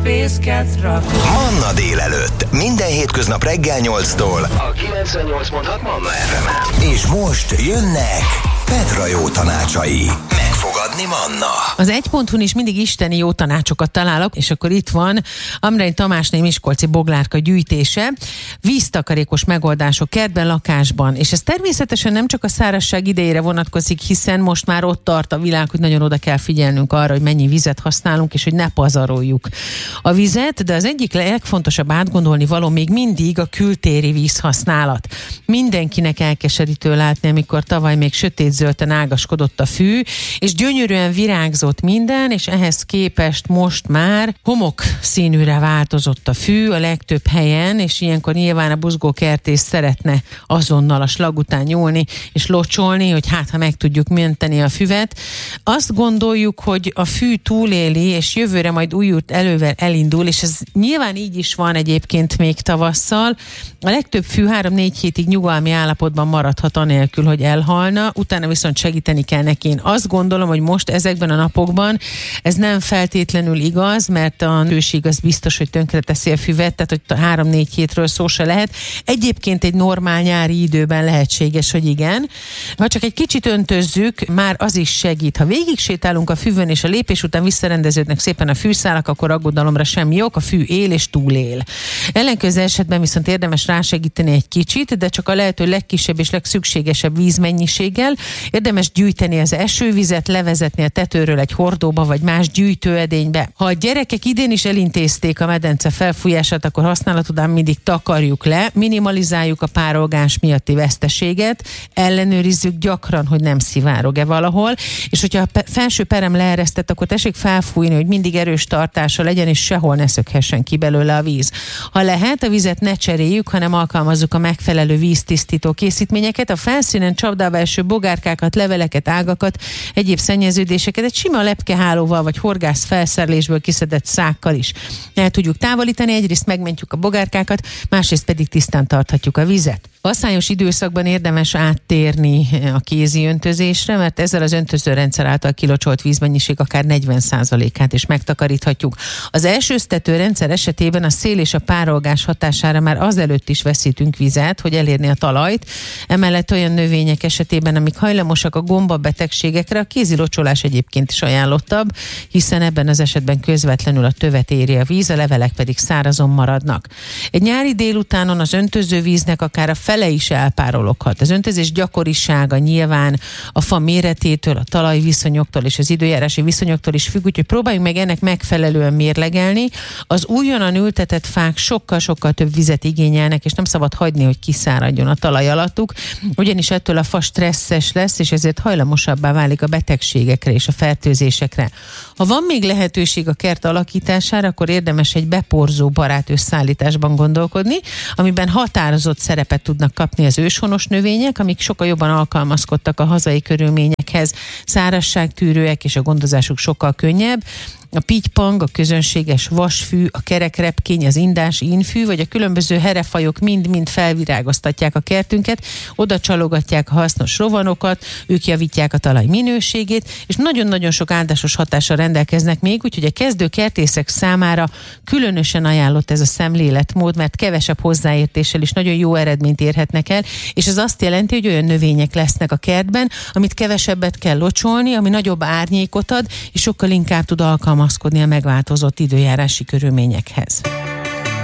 fészket rakok. Manna délelőtt. Minden hétköznap reggel 8-tól. A 98.6 Manna FM-en. És most jönnek Petra jó tanácsai. Megfogadni Manna. Az 1.hu-n is mindig isteni jó tanácsokat találok, és akkor itt van Amrei Tamásné miskolci boglárka gyűjtése, víztakarékos megoldások kertben, lakásban, és ez természetesen nem csak a szárazság idejére vonatkozik, hiszen most már ott tart a világ, hogy nagyon oda kell figyelnünk arra, hogy mennyi vizet használunk, és hogy ne pazaroljuk a vizet, de az egyik legfontosabb átgondolni való még mindig a kültéri vízhasználat. Mindenkinek elkeserítő látni, amikor tavaly még sötétzölden ágaskodott a fű, és gyönyörűen virágzott minden, és ehhez képest most már homok színűre változott a fű a legtöbb helyen, és ilyenkor nyilván a buzgókertész szeretne azonnal a slag után nyúlni és locsolni, hogy hát ha meg tudjuk menteni a füvet. Azt gondoljuk, hogy a fű túléli, és jövőre majd újult elővel elindul, és ez nyilván így is van egyébként még tavasszal. A legtöbb fű 3-4 hétig nyugalmi állapotban maradhat anélkül, hogy elhalna, utána viszont segíteni kell neki. Én azt gondolom, hogy most ezekben a napokban ez nem feltétlenül igaz, mert a hőség az biztos, hogy tönkreteszi a füvet, tehát hogy 3-4 hétről szó se lehet. Egyébként egy normál nyári időben lehetséges, hogy igen. Ha csak egy kicsit öntözzük, már az is segít. Ha végig sétálunk a füvön, és a lépés után visszarendeződnek szépen a fűszálak, akkor aggodalomra semmi ok, a fű él és túlél. Ellenkező esetben viszont érdemes rásegíteni egy kicsit, de csak a lehető legkisebb és legszükségesebb vízmennyiséggel. Érdemes gyűjteni az esővizet, levezetni a tetőről egy hordóba vagy más gyűjtőedénybe. Ha a gyerekek idén is elintézték a medence felfújását, akkor használat után mindig takarjuk le, minimalizáljuk a párolgás miatti veszteséget, ellenőrizzük gyakran, hogy nem szivárog-e valahol, és hogyha a felső perem leeresztett, akkor tessék felfújni, hogy mindig erős tartása legyen, és sehol ne szökhessen ki belőle a víz. Ha lehet, a vizet ne cseréljük, hanem alkalmazzuk a megfelelő víztisztító készítményeket, a felszínen csapdába eső bogárkákat, leveleket, ágakat, egyéb szennyeződéseket egy sima lepkehálóval vagy horgász felszerelésből kiszedett szákkal is el tudjuk távolítani, egyrészt megmentjük a bogárkákat, másrészt pedig tisztán tarthatjuk a vizet. Asszályos időszakban érdemes áttérni a kézi öntözésre, mert ezzel az öntözőrendszer által kilocsolt vízmennyiség akár 40%-át is megtakaríthatjuk. Az elsőztető rendszer esetében a szél és a párolgás hatására már azelőtt is veszítünk vizet, hogy elérni a talajt. Emellett olyan növények esetében, amik hajlamosak a gombabetegségekre, a kézi locsolás egyébként is ajánlottabb, hiszen ebben az esetben közvetlenül a tövet éri a víz, a levelek pedig szárazon maradnak. Egy nyári délutánon az öntözővíznek akár a fele is elpárologhat. Az öntözés gyakorisága nyilván a fa méretétől, a talajviszonyoktól és az időjárási viszonyoktól is függ, úgyhogy próbáljunk meg ennek megfelelően mérlegelni. Az újonnan ültetett fák sokkal-sokkal több vizet igényelnek, és nem szabad hagyni, hogy kiszáradjon a talaj alattuk, ugyanis ettől a fa stresszes lesz, és ezért hajlamosabbá válik a betegségekre és a fertőzésekre. Ha van még lehetőség a kert alakítására, akkor érdemes egy beporzó barát összeállításban gondolkodni, amiben határozott szerepet tudnak kapni az őshonos növények, amik sokkal jobban alkalmazkodtak a hazai körülményekhez, szárazságtűrőek, és a gondozásuk sokkal könnyebb. A pittypang, a közönséges vasfű, a kerekrepkény, az indás ínfű, vagy a különböző herefajok mind-mind felvirágoztatják a kertünket, oda csalogatják a hasznos rovanokat, ők javítják a talaj minőségét, és nagyon-nagyon sok áldásos hatással rendelkeznek még, úgyhogy a kezdő kertészek számára különösen ajánlott ez a szemléletmód, mert kevesebb hozzáértéssel is nagyon jó eredményt érhetnek el, és ez azt jelenti, hogy olyan növények lesznek a kertben, amit kevesebbet kell locsolni, ami nagyobb árnyékot ad, és sokkal inkább tud alkalmazkodni a megváltozott időjárási körülményekhez.